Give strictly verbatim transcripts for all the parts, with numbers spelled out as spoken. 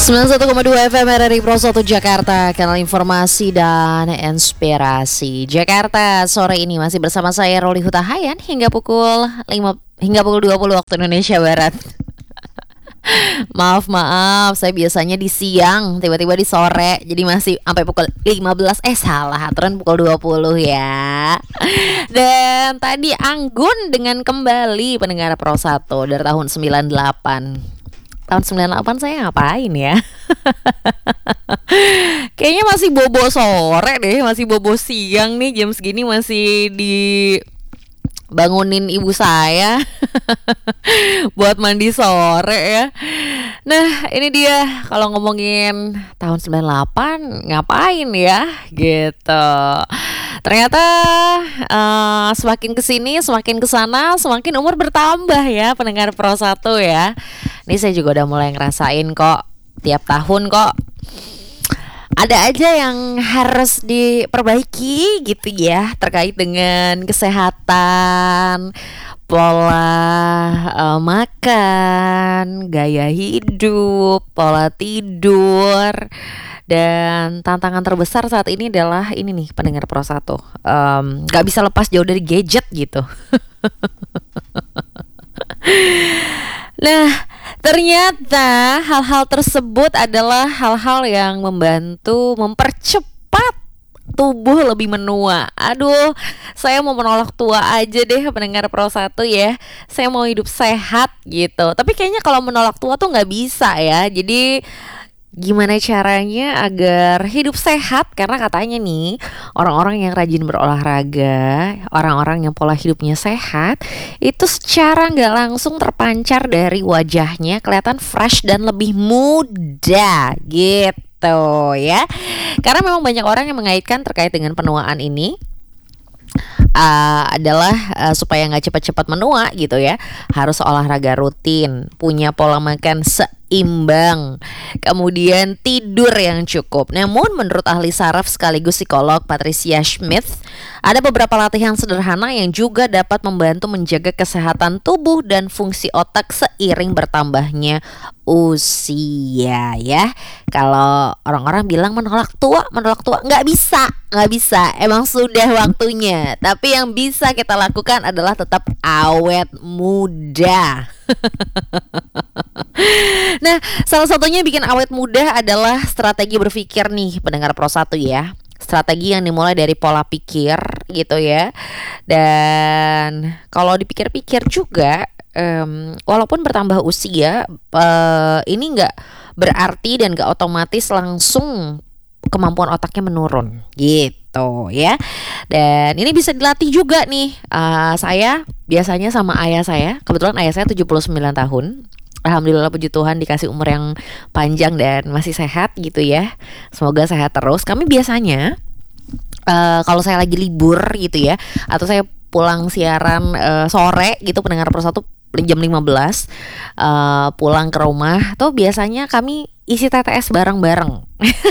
sembilan puluh satu koma dua F M R R I Pro satu Jakarta, kanal informasi dan inspirasi Jakarta. Sore ini masih bersama saya Roli Hutahayan hingga pukul lima hingga pukul dua puluh waktu Indonesia Barat. Maaf maaf, saya biasanya di siang, tiba-tiba di sore, jadi masih sampai pukul lima belas. Eh salah, aturan pukul dua puluh ya. Dan tadi Anggun dengan kembali pendengar Pro satu dari tahun sembilan puluh delapan. Tahun sembilan puluh delapan saya ngapain ya? Kayaknya masih bobo sore deh, masih bobo siang nih, jam segini masih dibangunin ibu saya buat mandi sore ya. Nah ini dia, kalau ngomongin tahun sembilan puluh delapan ngapain ya gitu. Ternyata uh, semakin kesini, semakin kesana, semakin umur bertambah ya pendengar Pro satu ya. Ini saya juga udah mulai ngerasain kok, tiap tahun kok ada aja yang harus diperbaiki gitu ya, terkait dengan kesehatan, pola uh, makan, gaya hidup, pola tidur. Dan tantangan terbesar saat ini adalah ini nih pendengar Pro satu, um, gak bisa lepas jauh dari gadget gitu. Nah ternyata hal-hal tersebut adalah hal-hal yang membantu mempercepat tubuh lebih menua. Aduh, saya mau menolak tua aja deh pendengar Pro satu ya. Saya mau hidup sehat gitu. Tapi kayaknya kalau menolak tua tuh gak bisa ya. Jadi gimana caranya agar hidup sehat? Karena katanya nih, orang-orang yang rajin berolahraga, orang-orang yang pola hidupnya sehat, itu secara gak langsung terpancar dari wajahnya, kelihatan fresh dan lebih muda gitu ya. Karena memang banyak orang yang mengaitkan terkait dengan penuaan ini Uh, adalah uh, supaya nggak cepat-cepat menua gitu ya, harus olahraga rutin, punya pola makan seimbang, kemudian tidur yang cukup. Namun menurut ahli saraf sekaligus psikolog Patricia Schmidt, ada beberapa latihan sederhana yang juga dapat membantu menjaga kesehatan tubuh dan fungsi otak seiring bertambahnya usia ya. Kalau orang-orang bilang menolak tua, menolak tua, nggak bisa, nggak bisa. Emang sudah waktunya. Tapi yang bisa kita lakukan adalah tetap awet muda. Nah, salah satunya bikin awet muda adalah strategi berpikir nih pendengar Pro satu ya. Strategi yang dimulai dari pola pikir gitu ya. Dan kalau dipikir-pikir juga, um, walaupun bertambah usia, uh, ini nggak berarti dan nggak otomatis langsung kemampuan otaknya menurun gitu ya. Dan ini bisa dilatih juga nih. uh, Saya biasanya sama ayah saya, kebetulan ayah saya tujuh puluh sembilan tahun. Alhamdulillah puji Tuhan dikasih umur yang panjang dan masih sehat gitu ya. Semoga sehat terus. Kami biasanya uh, kalau saya lagi libur gitu ya, atau saya pulang siaran uh, sore gitu pendengar Pro satu jam lima belas, uh, pulang ke rumah tuh biasanya kami isi T T S bareng-bareng.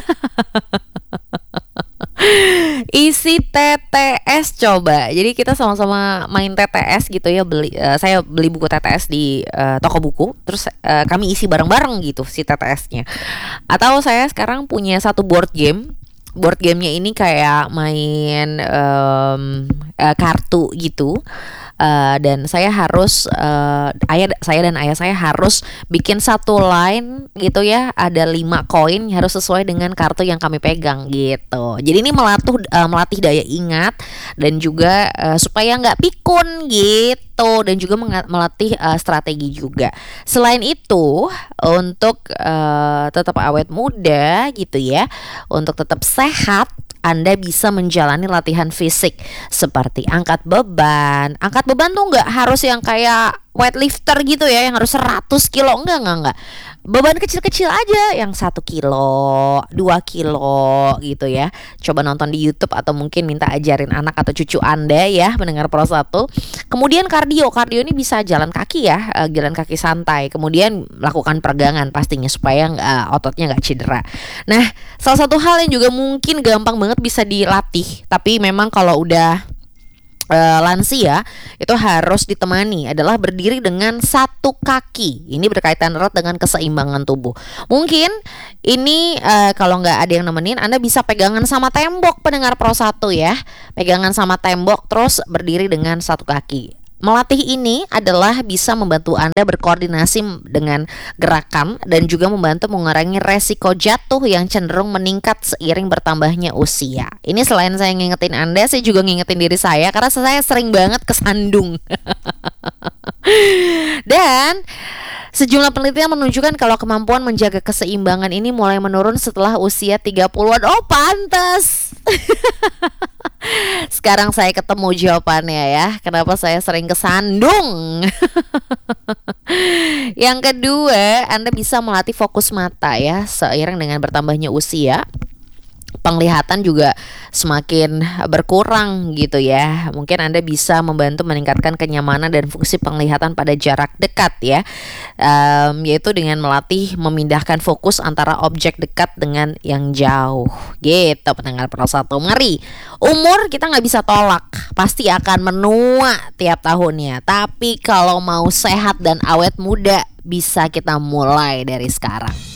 Isi T T S coba. Jadi kita sama-sama main T T S gitu ya, beli uh, saya beli buku T T S di uh, toko buku, terus uh, kami isi bareng-bareng gitu si T T S-nya. Atau saya sekarang punya satu board game. Board gamenya ini kayak main um, uh, kartu gitu. Uh, dan saya harus uh, ayah saya dan ayah saya harus bikin satu line gitu ya, ada lima koin harus sesuai dengan kartu yang kami pegang gitu. Jadi ini melatih uh, melatih daya ingat dan juga uh, supaya nggak pikun gitu, dan juga melatih uh, strategi juga. Selain itu untuk uh, tetap awet muda gitu ya, untuk tetap sehat, Anda bisa menjalani latihan fisik seperti angkat beban. Angkat beban tuh nggak harus yang kayak weightlifter gitu ya, yang harus seratus kilo, enggak, enggak, enggak. Beban kecil-kecil aja, yang satu kilo, dua kilo gitu ya. Coba nonton di YouTube atau mungkin minta ajarin anak atau cucu Anda ya, mendengar Pro satu. Kemudian kardio, kardio ini bisa jalan kaki ya, uh, jalan kaki santai. Kemudian lakukan peregangan pastinya supaya uh, ototnya nggak cedera. Nah, salah satu hal yang juga mungkin gampang banget bisa dilatih, tapi memang kalau udah uh, lansia itu harus ditemani adalah berdiri dengan satu kaki. Ini berkaitan erat dengan keseimbangan tubuh. Mungkin ini uh, kalau nggak ada yang nemenin, Anda bisa pegangan sama tembok, pendengar Pro satu ya. Pegangan sama tembok terus berdiri dengan satu kaki. Melatih ini adalah bisa membantu Anda berkoordinasi dengan gerakan dan juga membantu mengurangi resiko jatuh yang cenderung meningkat seiring bertambahnya usia. Ini selain saya ngingetin Anda, saya juga ngingetin diri saya karena saya sering banget kesandung. Dan sejumlah penelitian menunjukkan kalau kemampuan menjaga keseimbangan ini mulai menurun setelah usia tiga puluhan. Oh, pantas. Sekarang saya ketemu jawabannya ya. Kenapa saya sering kesandung? Yang kedua, Anda bisa melatih fokus mata ya. Seiring dengan bertambahnya usia, penglihatan juga semakin berkurang gitu ya. Mungkin Anda bisa membantu meningkatkan kenyamanan dan fungsi penglihatan pada jarak dekat ya, um, yaitu dengan melatih memindahkan fokus antara objek dekat dengan yang jauh gitu. Pendengar Pro satu, mari. Umur kita nggak bisa tolak, pasti akan menua tiap tahunnya. Tapi kalau mau sehat dan awet muda, bisa kita mulai dari sekarang.